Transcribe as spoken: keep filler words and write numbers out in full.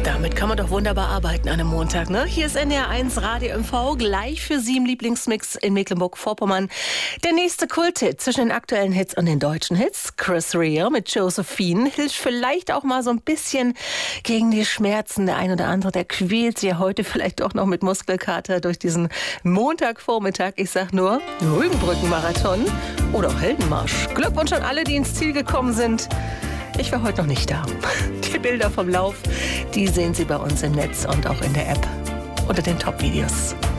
Damit kann man doch wunderbar arbeiten an einem Montag, ne? Hier ist N D R eins Radio M V, gleich für Sie im Lieblingsmix in Mecklenburg-Vorpommern. Der nächste Kulthit zwischen den aktuellen Hits und den deutschen Hits. Chris Rea mit Josephine hilft vielleicht auch mal so ein bisschen gegen die Schmerzen. Der ein oder andere, der quält sich ja heute vielleicht doch noch mit Muskelkater durch diesen Montagvormittag. Ich sag nur Rügenbrücken-Marathon oder auch Heldenmarsch. Glückwunsch an alle, die ins Ziel gekommen sind. Ich war heute noch nicht da. Die Bilder vom Lauf, die sehen Sie bei uns im Netz und auch in der App unter den Top-Videos.